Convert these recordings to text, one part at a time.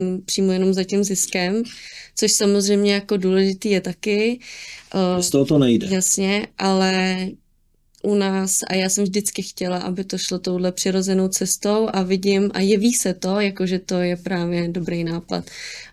přímo jenom za tím ziskem, což samozřejmě jako důležitý je taky. Z toho to nejde. Jasně, ale u nás, a já jsem vždycky chtěla, aby to šlo touhle přirozenou cestou a vidím a jeví se to, jakože to je právě dobrý nápad.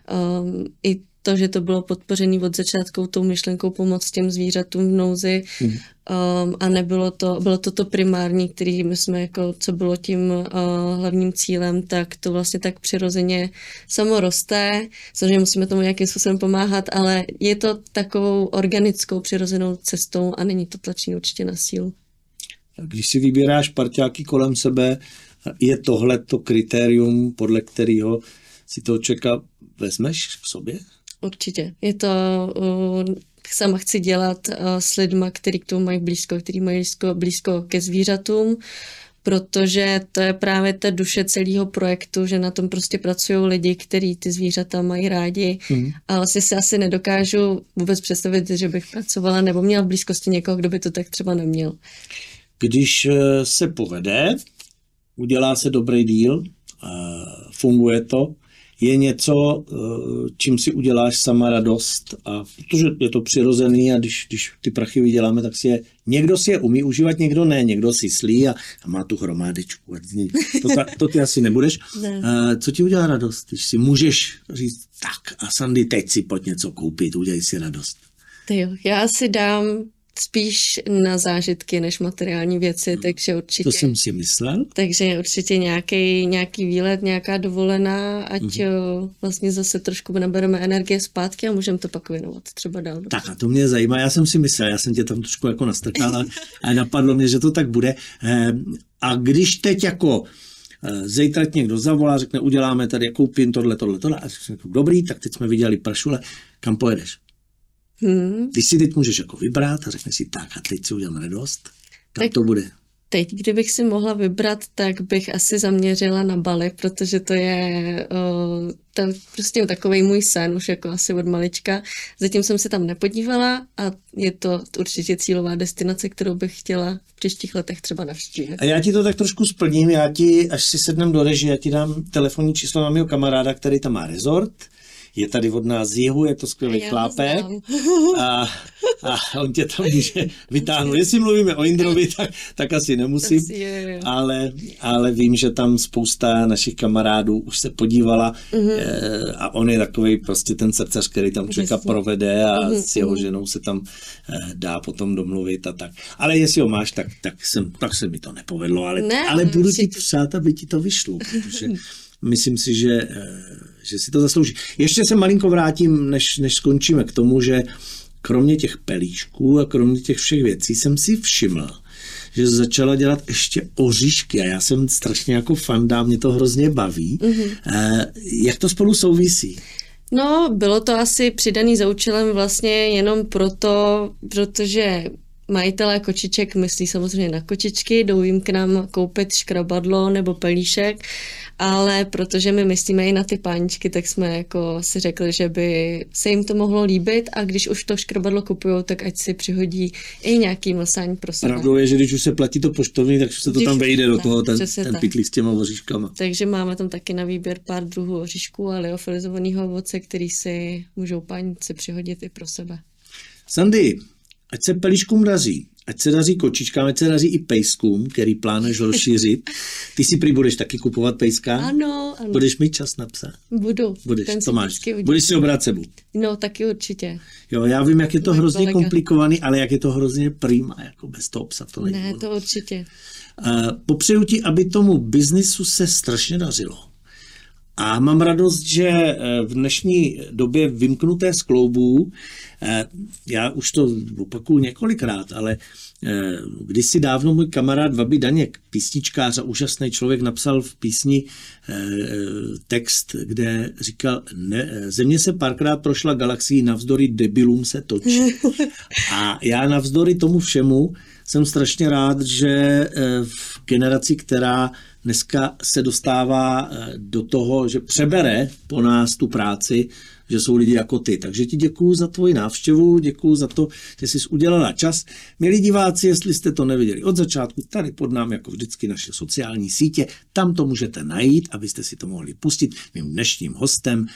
I to, že to bylo podpořené od začátku tou myšlenkou pomoct těm zvířatům v nouzi a nebylo to, bylo to primární, který my jsme jako, co bylo tím hlavním cílem, tak to vlastně tak přirozeně samo roste. Samozřejmě musíme tomu nějakým způsobem pomáhat, ale je to takovou organickou přirozenou cestou a není to tlačení určitě na sílu. Když si vybíráš parťáky kolem sebe, je tohle to kritérium, podle kterého si toho člověka vezmeš v sobě? Určitě. Je to, sama chci dělat s lidma, kteří k tomu mají blízko, kteří mají blízko ke zvířatům, protože to je právě ta duše celého projektu, že na tom prostě pracují lidi, kteří ty zvířata mají rádi a vlastně si asi nedokážu vůbec představit, že bych pracovala nebo měla v blízkosti někoho, kdo by to tak třeba neměl. Když se povede, udělá se dobrý deal, funguje to, je něco, čím si uděláš sama radost, a protože je to přirozený a když ty prachy vyděláme, tak někdo si je umí užívat, někdo ne, někdo si slí a má tu hromádičku. To ty asi nebudeš. Ne. Co ti udělá radost, když si můžeš říct, tak a Sandy, teď si pojď něco koupit, udělej si radost. Jo, já si dám spíš na zážitky než materiální věci, takže určitě. To jsem si myslel. Takže určitě nějaký výlet, nějaká dovolená, ať vlastně zase trošku nabereme energie zpátky a můžeme to pak věnovat třeba dál. Tak a to mě zajímá, já jsem si myslel, já jsem tě tam trošku jako nastrkal a napadlo mě, že to tak bude. A když teď jako zítra někdo zavolá, řekne, uděláme tady, koupím tohle, a řekne, dobrý, tak teď jsme viděli pršule, kam pojedeš? Ty si teď můžeš jako vybrat a řekne si tak a teď si udělám radost. Kam tak to bude? Teď, kdybych si mohla vybrat, tak bych asi zaměřila na Bali, protože to je prostě takovej můj sen už jako asi od malička. Zatím jsem se tam nepodívala a je to určitě cílová destinace, kterou bych chtěla v příštích letech třeba navštívit. A já ti to tak trošku splním, až si sednem do režie, já ti dám telefonní číslo na mého kamaráda, který tam má rezort. Je tady od nás z jihu, je to skvělý chlápek a on tě tam může vytáhnout. Jestli mluvíme o Indrovi, tak asi nemusím, ale vím, že tam spousta našich kamarádů už se podívala a on je takovej prostě ten srdcař, který tam člověka provede a s jeho ženou se tam dá potom domluvit a tak. Ale jestli ho máš, tak se mi to nepovedlo, ale budu ti přát, aby ti to vyšlo, protože myslím si, že si to zaslouží. Ještě se malinko vrátím, než skončíme k tomu, že kromě těch pelíšků a kromě těch všech věcí jsem si všiml, že začala dělat ještě oříšky a já jsem strašně jako fanda, mě to hrozně baví. Jak to spolu souvisí? No, bylo to asi přidaný za účelem vlastně jenom protože majitelé kočiček myslí samozřejmě na kočičky, jdou jim k nám koupit škrabadlo nebo pelíšek, ale protože my myslíme i na ty páničky, tak jsme jako si řekli, že by se jim to mohlo líbit a když už to škrabadlo kupujou, tak ať si přihodí i nějaký mlsání pro sebe. Pravdou je, že když už se platí to poštovní, tak se to tam vejde do toho, ten pytlík s těma oříškama. Takže máme tam taky na výběr pár druhů oříšků a liofilizovaného ovoce, který si můžou pánici přihodit i pro sebe. Sandy, ať se pelíškům daří, ať se daří kočičkám, ať se daří i pejskům, který plánuješ rozšířit. Ty si prý budeš taky kupovat pejska? Ano. Budeš mít čas na psa? Budu. Budeš, to máš. Budeš si ho brát sebou? No, taky určitě. Jo, já vím, jak je to hrozně komplikovaný, ale jak je to hrozně prima, jako bez toho psa to nejde. Ne, to určitě. Popřeju ti, aby tomu biznisu se strašně dařilo. A mám radost, že v dnešní době vymknuté z kloubů, já už to opakuju několikrát, ale kdysi dávno můj kamarád Vaby Daněk, písničkář a úžasný člověk, napsal v písni text, kde říkal, Země se párkrát prošla galaxií, navzdory debilům se točí. A já navzdory tomu všemu jsem strašně rád, že v generaci, která dneska se dostává do toho, že přebere po nás tu práci, že jsou lidi jako ty. Takže ti děkuju za tvoji návštěvu, děkuju za to, že jsi udělala čas. Milí diváci, jestli jste to neviděli od začátku, tady pod námi jako vždycky naše sociální sítě, tam to můžete najít, abyste si to mohli pustit. Mým dnešním hostem